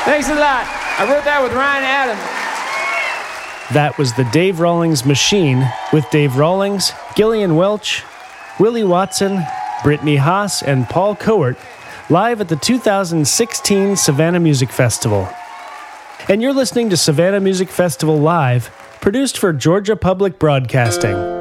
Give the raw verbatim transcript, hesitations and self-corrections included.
Thanks a lot. I wrote that with Ryan Adams. That was the Dave Rawlings Machine with Dave Rawlings, Gillian Welch, Willie Watson, Brittany Haas, and Paul Coert live at the two thousand sixteen Savannah Music Festival. And you're listening to Savannah Music Festival Live, produced for Georgia Public Broadcasting.